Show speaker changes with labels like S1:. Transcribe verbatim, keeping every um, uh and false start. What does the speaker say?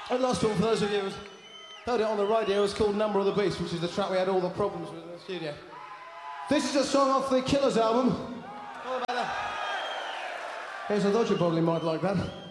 S1: And last one, for those of you who heard it on the radio, is called Number of the Beast, which is the track we had all the problems with in the studio. This is a song off the Killers album. All about that. Here's, I thought you probably might like that.